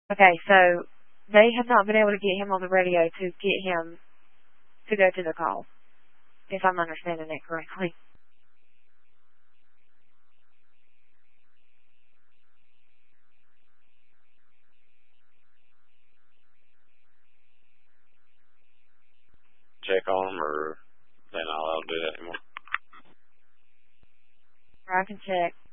Okay, so they have not been able to get him on the radio to get him to go to the call, if I'm understanding it correctly. Check on them, or they're not allowed to do that anymore? I can check.